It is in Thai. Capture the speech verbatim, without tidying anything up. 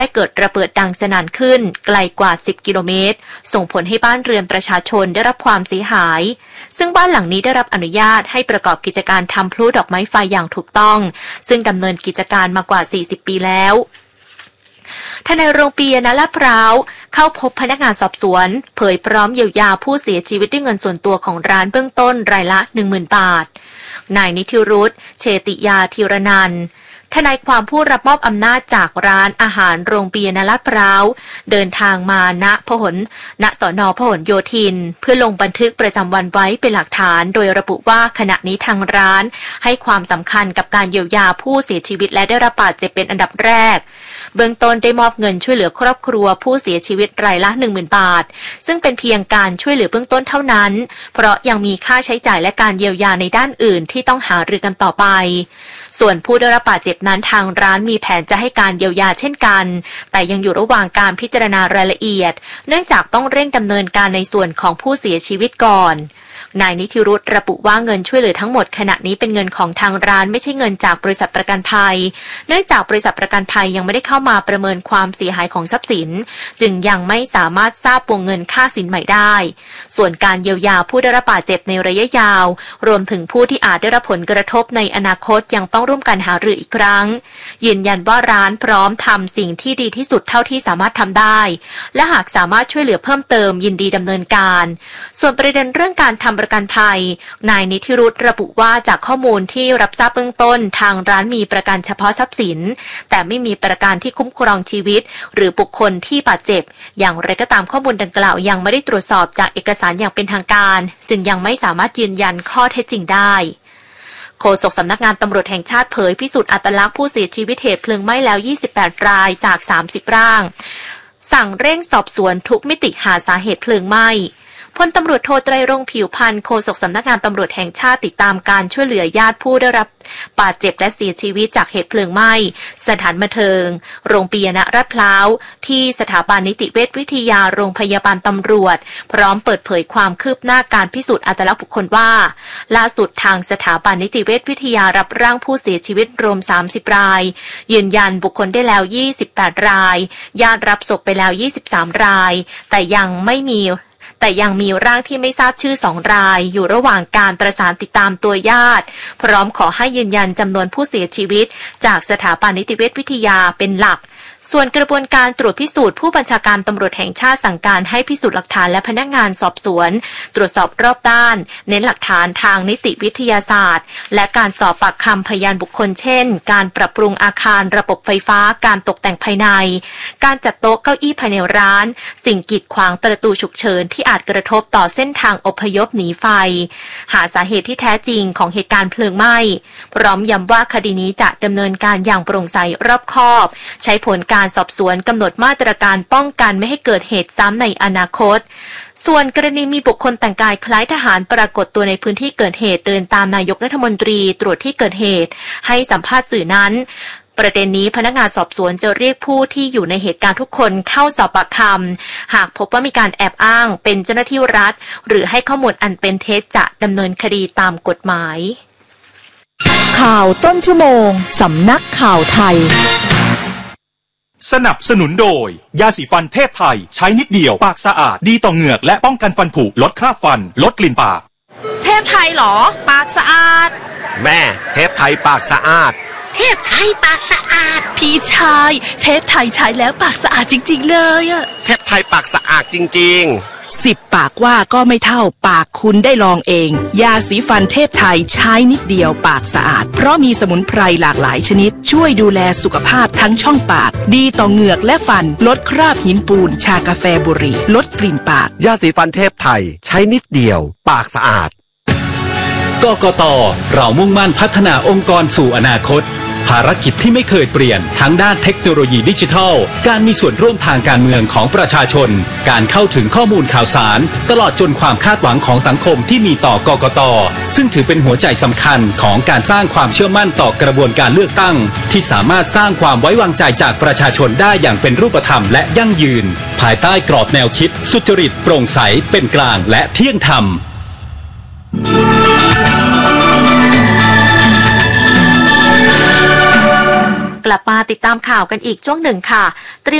ได้เกิดระเบิดดังสนั่นขึ้นไกลกว่าสิบกิโลเมตรส่งผลให้บ้านเรือนประชาชนได้รับความเสียหายซึ่งบ้านหลังนี้ได้รับอนุญาตให้ประกอบกิจการทำพลุดอกไม้ไฟอย่างถูกต้องซึ่งดำเนินกิจการมากว่าสี่สิบปีแล้วทนายโรงเบียร์ณลาดพร้าวเข้าพบพนักงานสอบสวนเผยพร้อมเยียวยาผู้เสียชีวิตด้วยเงินส่วนตัวของร้านเบื้องต้นรายละ หนึ่งหมื่น บาทนายนิธิรุตเชติยาธีรนันท์ทนายความผู้รับมอบอำนาจจากร้านอาหารโรงเบียร์ณลาดพร้าวเดินทางมาณพหลณสนพหลโยธินเพื่อลงบันทึกประจำวันไว้เป็นหลักฐานโดยระบุว่าขณะนี้ทางร้านให้ความสำคัญกับการเยียวยาผู้เสียชีวิตและได้รับบาดเจ็บเป็นอันดับแรกเบื้องต้นได้มอบเงินช่วยเหลือครอบครัวผู้เสียชีวิตรายละ หนึ่งหมื่น บาทซึ่งเป็นเพียงการช่วยเหลือเบื้องต้นเท่านั้นเพราะยังมีค่าใช้จ่ายและการเยียวยาในด้านอื่นที่ต้องหารือกันต่อไปส่วนผู้ได้รับบาดเจ็บนั้นทางร้านมีแผนจะให้การเยียวยาเช่นกันแต่ยังอยู่ระหว่างการพิจารณารายละเอียดเนื่องจากต้องเร่งดำเนินการในส่วนของผู้เสียชีวิตก่อนนายนิธิรุตระบุว่าเงินช่วยเหลือทั้งหมดขณะนี้เป็นเงินของทางร้านไม่ใช่เงินจากบริษัทประกันภัยเนื่องจากบริษัทประกันภัยยังไม่ได้เข้ามาประเมินความเสียหายของทรัพย์สินจึงยังไม่สามารถทราบวงเงินค่าสินใหม่ได้ส่วนการเยียวยาผู้ได้รับบาดเจ็บในระยะยาวรวมถึงผู้ที่อาจได้รับผลกระทบในอนาคตยังต้องร่วมกันหารืออีกครั้งยืนยันว่าร้านพร้อมทำสิ่งที่ดีที่สุดเท่าที่สามารถทำได้และหากสามารถช่วยเหลือเพิ่มเติมยินดีดำเนินการส่วนประเด็นเรื่องการทำประกันภัยนายนิธิรุตระบุว่าจากข้อมูลที่รับทราบเบื้องต้นทางร้านมีประกันเฉพาะทรัพย์สินแต่ไม่มีประกันที่คุ้มครองชีวิตหรือบุคคลที่บาดเจ็บอย่างไรก็ตามข้อมูลดังกล่าวยังไม่ได้ตรวจสอบจากเอกสารอย่างเป็นทางการจึงยังไม่สามารถยืนยันข้อเท็จจริงได้โฆษกสำนักงานตำรวจแห่งชาติเผยพิสูจน์อัตลักษณ์ผู้เสียชีวิตเหตุเพลิงไหม้แล้วยี่สิบแปดรายจากสามสิบร่างสั่งเร่งสอบสวนทุกมิติหาสาเหตุเพลิงไหม้พลตำรวจโทไตรรงค์ผิวพรรณโฆษกสำนักงานตำรวจแห่งชาติติดตามการช่วยเหลือญาติผู้ได้รับบาดเจ็บและเสียชีวิตจากเหตุเพลิงไหม้สถานบันเทิงโรงพยาบาลลาดพร้าวที่สถาบันนิติเวชวิทยาโรงพยาบาลตำรวจพร้อมเปิดเผยความคืบหน้าการพิสูจน์อัตลักษณ์บุคคลว่าล่าสุดทางสถาบันนิติเวชวิทยารับร่างผู้เสียชีวิตรวมสามสิบรายยืนยันบุคคลได้แล้วยี่สิบแปดรายญาติรับศพไปแล้วยี่สิบสามรายแต่ยังไม่มีแต่ยังมีร่างที่ไม่ทราบชื่อสองรายอยู่ระหว่างการประสานติดตามตัวญาติพร้อมขอให้ยืนยันจำนวนผู้เสียชีวิตจากสถาบันนิติเวชวิทยาเป็นหลักส่วนกระบวนการตรวจพิสูจน์ผู้บัญชาการตำรวจแห่งชาติสั่งการให้พิสูจน์หลักฐานและพนักงานสอบสวนตรวจสอบรอบด้านเน้นหลักฐานทางนิติวิทยาศาสตร์และการสอบปากคำพยานบุคคลเช่นการปรับปรุงอาคารระบบไฟฟ้าการตกแต่งภายในการจัดโต๊ะเก้าอี้ภายในร้านสิ่งกีดขวางประตูฉุกเฉินที่อาจกระทบต่อเส้นทางอพยพหนีไฟหาสาเหตุที่แท้จริงของเหตุการณ์เพลิงไหม้พร้อมย้ำว่าคดีนี้จะดำเนินการอย่างโปร่งใสรอบคอบใช้ผลการสอบสวนกำหนดมาตรการป้องกันไม่ให้เกิดเหตุซ้ำในอนาคตส่วนกรณีมีบุคคลแต่งกายคล้ายทหารปรากฏตัวในพื้นที่เกิดเหตุเดินตามนายกรัฐมนตรีตรวจที่เกิดเหตุให้สัมภาษณ์สื่อนั้นประเด็นนี้พนักงานสอบสวนจะเรียกผู้ที่อยู่ในเหตุการณ์ทุกคนเข้าสอบปากคำหากพบว่ามีการแอบอ้างเป็นเจ้าหน้าที่รัฐหรือให้ข้อมูลอันเป็นเท็จจะดำเนินคดีตามกฎหมายข่าวต้นชั่วโมงสำนักข่าวไทยสนับสนุนโดยยาสีฟันเทพไทยใช้นิดเดียวปากสะอาดดีต่อเหงือกและป้องกันฟันผุลดคราบฟันลดกลิ่นปากเทพไทยหรอปากสะอาดแม่เทพไทยปากสะอาดเทพไทยปากสะอาดพี่ชายเทพไทยใช้แล้วปากสะอาดจริงๆเลยอะเทพไทยปากสะอาดจริงๆสิบปากว่าก็ไม่เท่าปากคุณได้ลองเองยาสีฟันเทพไทยใช้นิดเดียวปากสะอาดเพราะมีสมุนไพรหลากหลายชนิดช่วยดูแลสุขภาพทั้งช่องปากดีต่อเหงือกและฟันลดคราบหินปูนชากาแฟบุหรี่ลดกลิ่นปากยาสีฟันเทพไทยใช้นิดเดียวปากสะอาดกกต.เรามุ่งมั่นพัฒนาองค์กรสู่อนาคตภารกิจที่ไม่เคยเปลี่ยนทั้งด้านเทคโนโลยีดิจิทัลการมีส่วนร่วมทางการเมืองของประชาชนการเข้าถึงข้อมูลข่าวสารตลอดจนความคาดหวังของสังคมที่มีต่อกกต.ซึ่งถือเป็นหัวใจสำคัญของการสร้างความเชื่อมั่นต่อกระบวนการเลือกตั้งที่สามารถสร้างความไว้วางใจจากประชาชนได้อย่างเป็นรูปธรรมและยั่งยืนภายใต้กรอบแนวคิดสุจริตโปร่งใสเป็นกลางและเที่ยงธรรมลับมาติดตามข่าวกันอีกช่วงหนึ่งค่ะ